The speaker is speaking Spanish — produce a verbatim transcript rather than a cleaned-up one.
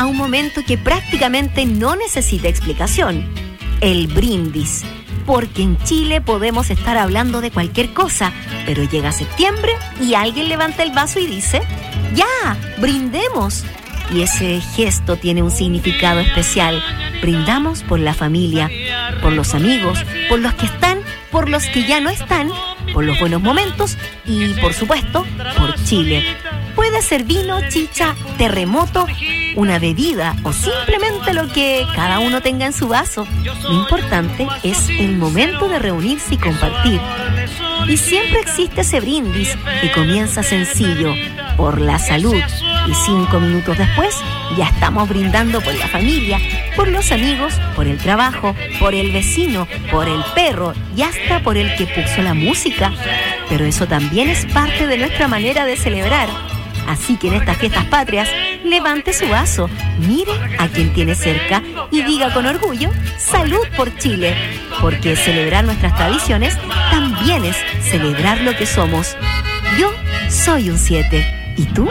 a un momento que prácticamente no necesita explicación: el brindis. Porque en Chile podemos estar hablando de cualquier cosa, pero llega septiembre y alguien levanta el vaso y dice: ¡ya! ¡Brindemos! Y ese gesto tiene un significado especial. Brindamos por la familia, por los amigos, por los que están, por los que ya no están, por los buenos momentos y, por supuesto, por Chile. Puede ser vino, chicha, terremoto, una bebida o simplemente lo que cada uno tenga en su vaso. Lo importante es el momento de reunirse y compartir. Y siempre existe ese brindis que comienza sencillo, por la salud. Y cinco minutos después ya estamos brindando por la familia, por los amigos, por el trabajo, por el vecino, por el perro y hasta por el que puso la música. Pero eso también es parte de nuestra manera de celebrar. Así que en estas fiestas patrias, levante su vaso, mire a quien tiene cerca y diga con orgullo: ¡salud por Chile! Porque celebrar nuestras tradiciones también es celebrar lo que somos. Yo soy un siete. ¿Y tú?